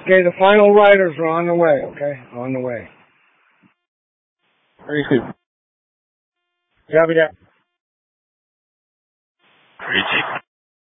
Okay, the final riders are on the way, okay? On the way. Very good. Copy that. Great.